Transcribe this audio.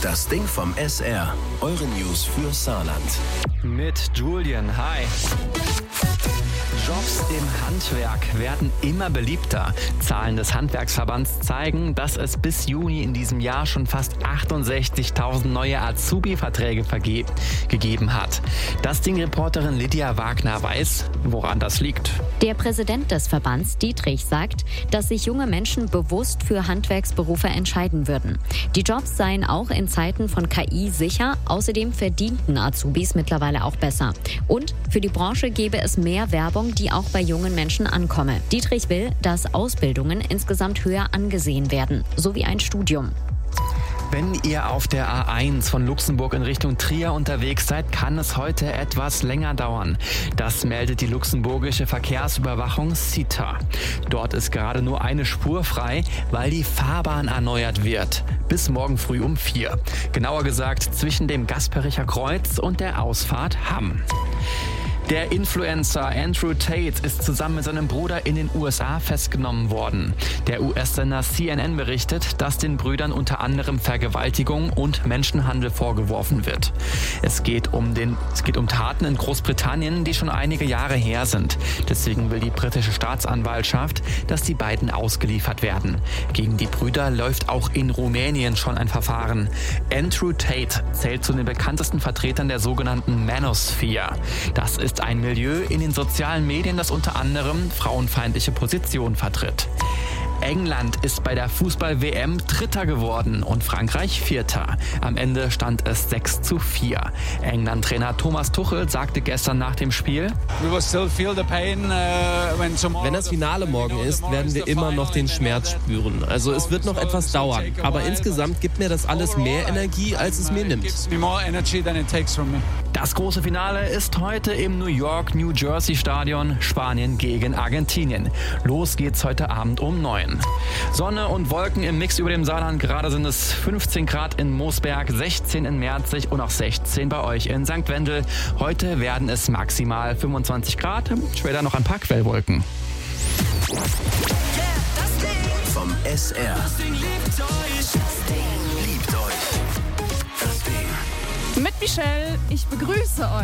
Das Ding vom SR. Eure News für Saarland. Mit Julian, hi. Jobs im Handwerk werden immer beliebter. Zahlen des Handwerksverbands zeigen, dass es bis Juni in diesem Jahr schon fast 68.000 neue Azubi-Verträge gegeben hat. Das Ding-Reporterin Lydia Wagner weiß, woran das liegt. Der Präsident des Verbands, Dietrich, sagt, dass sich junge Menschen bewusst für Handwerksberufe entscheiden würden. Die Jobs seien auch in Zeiten von KI sicher. Außerdem verdienten Azubis mittlerweile auch besser. Und für die Branche gäbe es mehr Werbung, die auch bei jungen Menschen ankomme. Dietrich will, dass Ausbildungen insgesamt höher angesehen werden, sowie ein Studium. Wenn ihr auf der A1 von Luxemburg in Richtung Trier unterwegs seid, kann es heute etwas länger dauern. Das meldet die luxemburgische Verkehrsüberwachung SITA. Dort ist gerade nur eine Spur frei, weil die Fahrbahn erneuert wird. Bis morgen früh um 4. Genauer gesagt zwischen dem Gaspericher Kreuz und der Ausfahrt Hamm. Der Influencer Andrew Tate ist zusammen mit seinem Bruder in den USA festgenommen worden. Der US-Sender CNN berichtet, dass den Brüdern unter anderem Vergewaltigung und Menschenhandel vorgeworfen wird. Es geht um Taten in Großbritannien, die schon einige Jahre her sind. Deswegen will die britische Staatsanwaltschaft, dass die beiden ausgeliefert werden. Gegen die Brüder läuft auch in Rumänien schon ein Verfahren. Andrew Tate zählt zu den bekanntesten Vertretern der sogenannten Manosphere. Das ist ein Milieu in den sozialen Medien, das unter anderem frauenfeindliche Positionen vertritt. England ist bei der Fußball-WM Dritter geworden und Frankreich Vierter. Am Ende stand es 6:4. England-Trainer Thomas Tuchel sagte gestern nach dem Spiel: Wenn das Finale morgen ist, werden wir immer noch den Schmerz spüren. Also es wird noch etwas dauern. Aber insgesamt gibt mir das alles mehr Energie, als es mir nimmt. Das große Finale ist heute im New York-New Jersey-Stadion, Spanien gegen Argentinien. Los geht's heute Abend um 9. Sonne und Wolken im Mix über dem Saarland. Gerade sind es 15 Grad in Moosberg, 16 in Merzig und auch 16 bei euch in St. Wendel. Heute werden es maximal 25 Grad, später noch ein paar Quellwolken. Vom SR. Liebt euch. Das Ding. Mit Michelle, ich begrüße euch.